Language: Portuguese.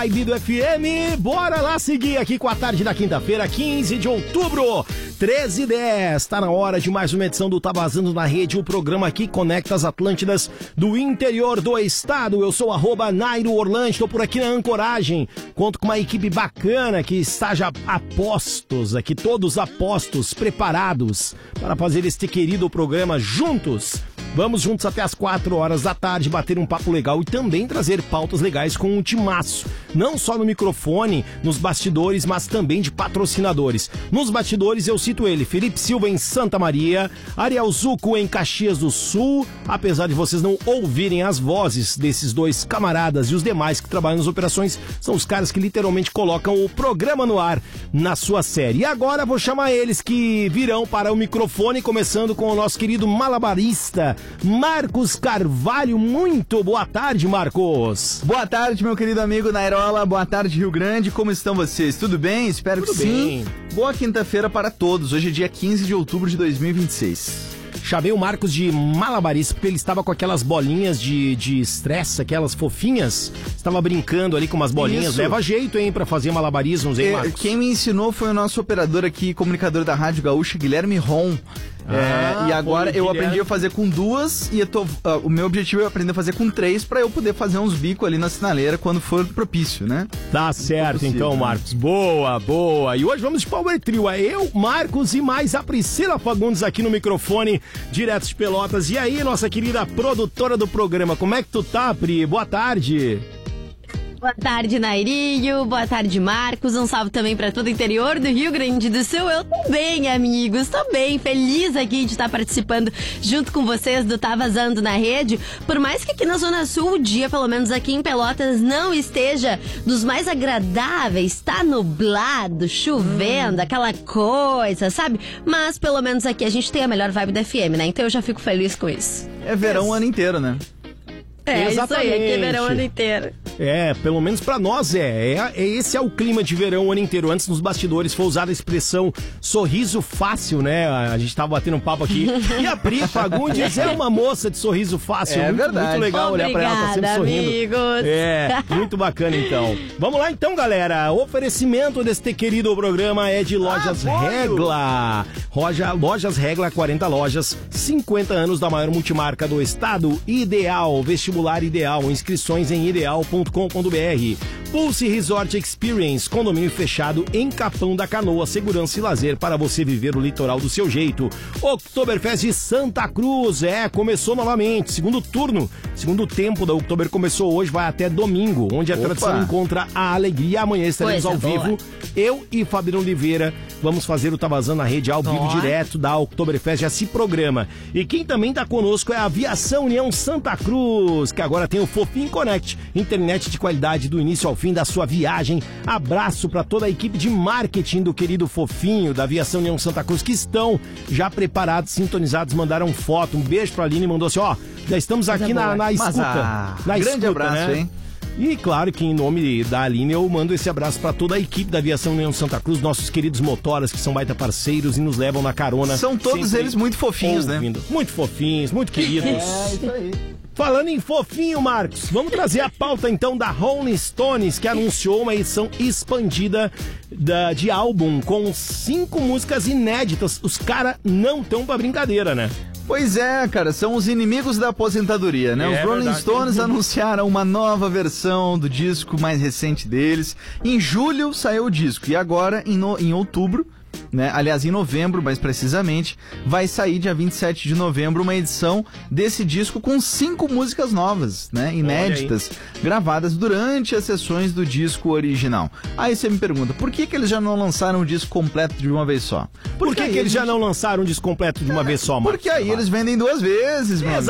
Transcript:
Vibe do FM, bora lá seguir aqui com a tarde da quinta-feira, 15 de outubro, 13h10. Tá na hora de mais uma edição do Tá Vazando na Rede, o programa que conecta as Atlântidas do interior do estado. Eu sou @Nairo Orlando, estou por aqui na ancoragem. Conto com uma equipe bacana que está já apostos aqui, todos apostos, preparados para fazer este querido programa juntos. Vamos juntos até as 4 horas da tarde, bater um papo legal e também trazer pautas legais com um timaço. Não só no microfone, nos bastidores, mas também de patrocinadores. Nos bastidores eu cito ele, Felipe Silva em Santa Maria, Ariel Zucco em Caxias do Sul. Apesar de vocês não ouvirem as vozes desses dois camaradas e os demais que trabalham nas operações, são os caras que literalmente colocam o programa no ar na sua série. E agora vou chamar eles que virão para o microfone, começando com o nosso querido malabarista, Marcos Carvalho. Muito boa tarde, Marcos. Boa tarde, meu querido amigo Nairola. Boa tarde, Rio Grande. Como estão vocês? Tudo bem? Espero que sim. Boa quinta-feira para todos. Hoje é dia 15 de outubro de 2026. Chamei o Marcos de malabarista porque ele estava com aquelas bolinhas de estresse, aquelas fofinhas. Estava brincando ali com umas bolinhas. Isso. Leva jeito, hein, pra fazer malabarismos, hein, Marcos? Quem me ensinou foi o nosso operador aqui, comunicador da Rádio Gaúcha, Guilherme Ron. E agora eu aprendi a fazer com 2 e o meu objetivo é aprender a fazer com 3 pra eu poder fazer uns bicos ali na sinaleira quando for propício, né? Tá certo, possível, então, Marcos. Boa, boa. E hoje vamos de Power Trio. É eu, Marcos e mais a Priscila Fagundes aqui no microfone, direto de Pelotas. E aí, nossa querida produtora do programa, como é que tu tá, Pri? Boa tarde. Boa tarde, Nairinho. Boa tarde, Marcos. Um salve também para todo o interior do Rio Grande do Sul. Eu também, amigos. Tô bem feliz aqui de estar participando junto com vocês do Tá Vazando na Rede. Por mais que aqui na Zona Sul o dia, pelo menos aqui em Pelotas, não esteja dos mais agradáveis. Tá nublado, chovendo, aquela coisa, sabe? Mas pelo menos aqui a gente tem a melhor vibe da FM, né? Então eu já fico feliz com isso. É verão o ano inteiro, né? É, exatamente. Isso aí, aqui é verão o ano inteiro. É, pelo menos pra nós esse é o clima de verão o ano inteiro. Antes nos bastidores foi usada a expressão sorriso fácil, né? A gente tava batendo um papo aqui. E a Pri Fagundes é uma moça de sorriso fácil. É verdade. Muito legal olhar pra ela, tá sempre sorrindo. Amigos. É, muito bacana então. Vamos lá então, galera. O oferecimento deste querido programa é de Lojas Regla. Lojas Regla, 40 lojas, 50 anos da maior multimarca do estado. Ideal, vestibular ideal, inscrições em ideal.com.br. Pulse Resort Experience, condomínio fechado em Capão da Canoa, segurança e lazer para você viver o litoral do seu jeito. Oktoberfest de Santa Cruz, começou novamente, segundo tempo da Oktober começou hoje, vai até domingo, onde a tradição encontra a alegria. Amanhã estaremos ao vivo, eu e Fabiano Oliveira, vamos fazer o Tá Vazando na Rede ao vivo direto da Oktoberfest, já se programa. E quem também tá conosco é a Aviação União Santa Cruz, que agora tem o Fofinho Connect, internet de qualidade do início ao fim da sua viagem. Abraço para toda a equipe de marketing do querido Fofinho, da Aviação União Santa Cruz, que estão já preparados, sintonizados, mandaram foto. Um beijo pra Aline, mandou assim, já estamos aqui na escuta. Grande abraço, né? Hein? E claro que em nome da Aline eu mando esse abraço para toda a equipe da Aviação União Santa Cruz, nossos queridos motoras que são baita parceiros e nos levam na carona. São todos eles muito fofinhos, ouvindo, né? Muito fofinhos, muito queridos. Isso aí. Falando em fofinho, Marcos, vamos trazer a pauta então da Rolling Stones, que anunciou uma edição expandida de álbum com 5 músicas inéditas. Os caras não estão pra brincadeira, né? Pois é, cara, são os inimigos da aposentadoria, né? Os Rolling Stones anunciaram uma nova versão do disco mais recente deles. Em julho saiu o disco e agora, em outubro, né? Aliás, em novembro, mais precisamente, vai sair dia 27 de novembro uma edição desse disco com 5 músicas novas, né? Inéditas, gravadas durante as sessões do disco original. Aí você me pergunta, por que eles já não lançaram o disco completo de uma vez só? Por que eles já não lançaram um disco completo de uma vez só, Marcos? Porque aí eles vendem 2 vezes, meu amigo.